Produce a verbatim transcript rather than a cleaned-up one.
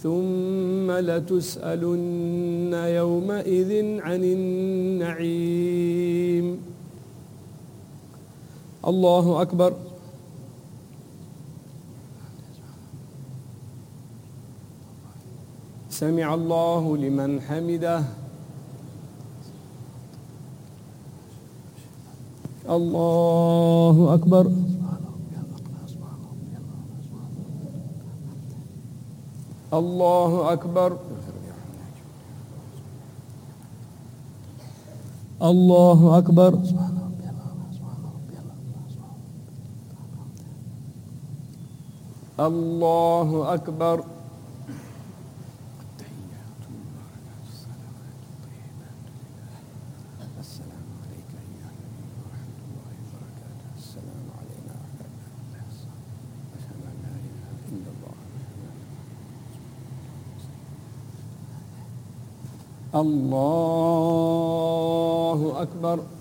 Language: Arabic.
ثم لتسألن يومئذ عن النعيم. الله أكبر. سمع الله لمن حمده. الله أكبر. الله أكبر. الله أكبر. الله أكبر. الله أكبر.